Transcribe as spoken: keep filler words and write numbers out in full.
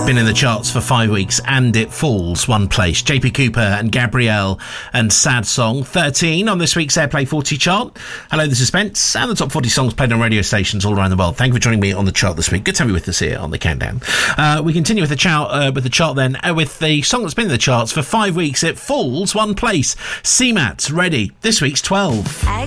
been in the charts for five weeks and it falls one place. J P Cooper and Gabrielle and Sad Song, thirteen on this week's Airplay forty chart. Hello, this is Spence and the top forty songs played on radio stations all around the world. Thank you for joining me on the chart this week. Good to have you with us here on the countdown. Uh, we continue with the chart, uh, with the chart then, uh, with the song that's been in the charts for five weeks. It falls one place. C MAT, Ready, this week's twelve. I